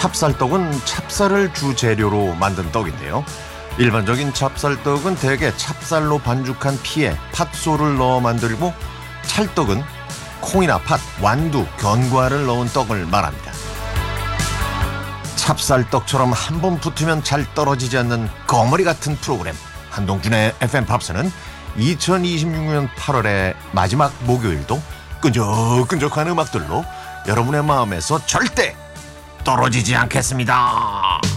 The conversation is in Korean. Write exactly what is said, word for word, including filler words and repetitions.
찹쌀떡은 찹쌀을 주재료로 만든 떡인데요. 일반적인 찹쌀떡은 대개 찹쌀로 반죽한 피에 팥소를 넣어 만들고, 찰떡은 콩이나 팥, 완두, 견과를 넣은 떡을 말합니다. 찹쌀떡처럼 한 번 붙으면 잘 떨어지지 않는 거머리 같은 프로그램 한동준의 에프엠 팝스는 이천이십육 년 팔월의 마지막 목요일도 끈적끈적한 음악들로 여러분의 마음에서 절대 떨어지지 않겠습니다.